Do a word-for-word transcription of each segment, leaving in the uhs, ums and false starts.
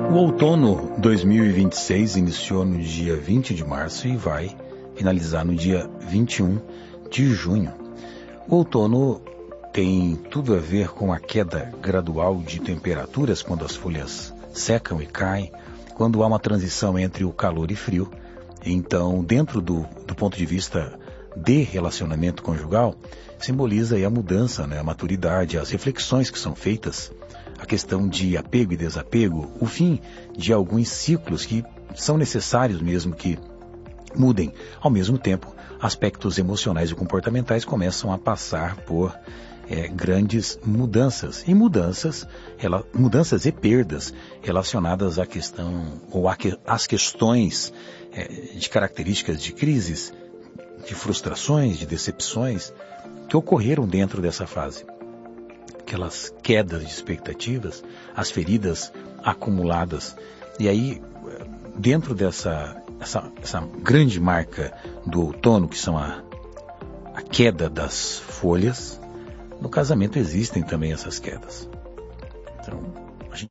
O outono dois mil e vinte e seis iniciou no dia vinte de março e vai finalizar no dia vinte e um de junho. O outono tem tudo a ver com a queda gradual de temperaturas quando as folhas secam e caem, quando há uma transição entre o calor e frio. Então, dentro do, do ponto de vista de relacionamento conjugal, simboliza aí a mudança, né, a maturidade, as reflexões que são feitas, a questão de apego e desapego, o fim de alguns ciclos que são necessários mesmo que mudem. Ao mesmo tempo, aspectos emocionais e comportamentais começam a passar por é, grandes mudanças. E mudanças, ela, mudanças e perdas relacionadas à questão, ou às questões é, de características de crises, de frustrações, de decepções, que ocorreram dentro dessa fase. Aquelas quedas de expectativas, as feridas acumuladas. E aí, dentro dessa essa, essa grande marca do outono, que são a, a queda das folhas, no casamento existem também essas quedas. Então, a gente...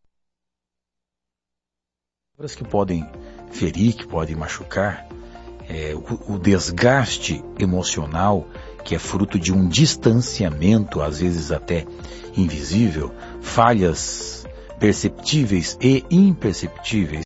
palavras que podem ferir, que podem machucar, é, o, o desgaste emocional, que é fruto de um distanciamento, às vezes até invisível, falhas perceptíveis e imperceptíveis.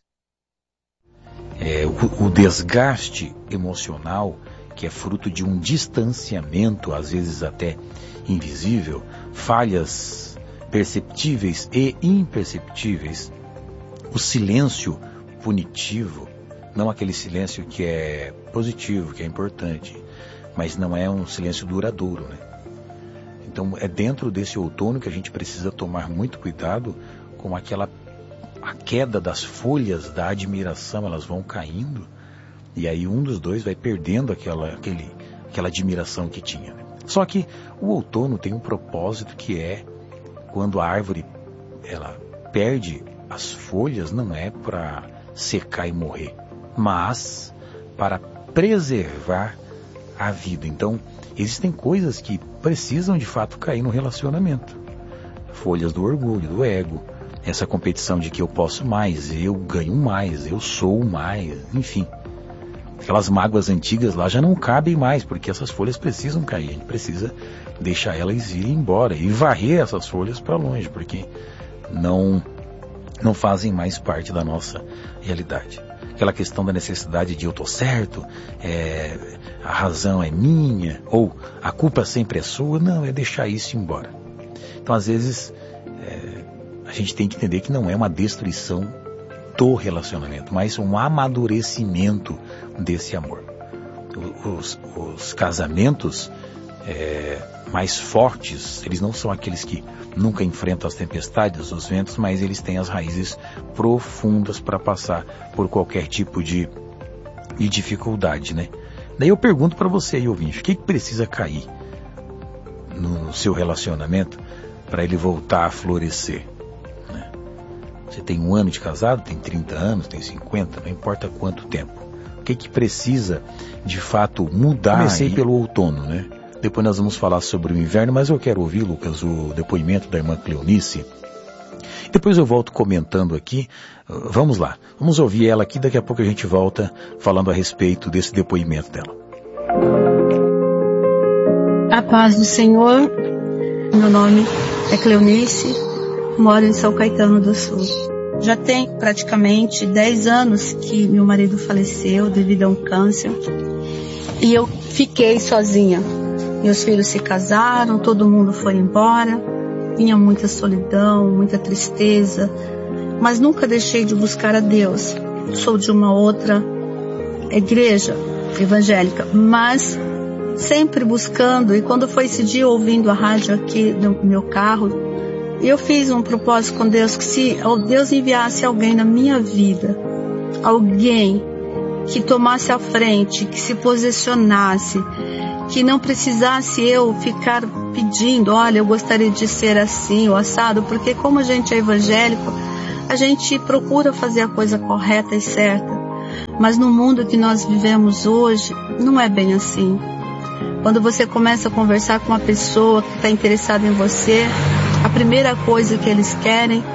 É, o, o desgaste emocional, que é fruto de um distanciamento, às vezes até invisível, falhas perceptíveis e imperceptíveis. O silêncio punitivo, não aquele silêncio que é positivo, que é importante, mas não é um silêncio duradouro, né? Então é dentro desse outono que a gente precisa tomar muito cuidado com aquela a queda das folhas da admiração, elas vão caindo, e aí um dos dois vai perdendo aquela, aquele, aquela admiração que tinha, né? Só que o outono tem um propósito, que é quando a árvore ela perde as folhas, não é para secar e morrer, mas para preservar a vida. Então, existem coisas que precisam de fato cair no relacionamento. Folhas do orgulho, do ego, essa competição de que eu posso mais, eu ganho mais, eu sou mais, enfim. Aquelas mágoas antigas lá já não cabem mais, porque essas folhas precisam cair. A gente precisa deixar elas ir embora e varrer essas folhas para longe, porque não, não fazem mais parte da nossa realidade. Aquela questão da necessidade de eu tô certo, é, a razão é minha, ou a culpa sempre é sua, não, é deixar isso embora. Então, às vezes, é, a gente tem que entender que não é uma destruição do relacionamento, mas um amadurecimento desse amor. Os, os casamentos é, mais fortes, eles não são aqueles que nunca enfrentam as tempestades, os ventos, mas eles têm as raízes profundas para passar por qualquer tipo de, de dificuldade, né? Daí eu pergunto para você aí, ouvinte, o que, que precisa cair no seu relacionamento para ele voltar a florescer, né? Você tem um ano de casado, tem trinta anos, tem cinquenta, não importa quanto tempo. O que, que precisa de fato mudar? Comecei aí pelo outono, né? Depois nós vamos falar sobre o inverno, mas eu quero ouvir, Lucas, o depoimento da irmã Cleonice. Depois eu volto comentando aqui. Vamos lá, vamos ouvir ela aqui, daqui a pouco a gente volta falando a respeito desse depoimento dela. A paz do Senhor, meu nome é Cleonice, moro em São Caetano do Sul. Já tem praticamente dez anos que meu marido faleceu devido a um câncer e eu fiquei sozinha. Meus filhos se casaram, todo mundo foi embora, vinha muita solidão, muita tristeza, mas nunca deixei de buscar a Deus. Sou de uma outra igreja evangélica, mas sempre buscando, e quando foi esse dia ouvindo a rádio aqui no meu carro, eu fiz um propósito com Deus, que se Deus enviasse alguém na minha vida, alguém que tomasse a frente, que se posicionasse, que não precisasse eu ficar pedindo, olha, eu gostaria de ser assim, ou assado, porque como a gente é evangélico, a gente procura fazer a coisa correta e certa, mas no mundo que nós vivemos hoje, não é bem assim. Quando você começa a conversar com uma pessoa que está interessada em você, a primeira coisa que eles querem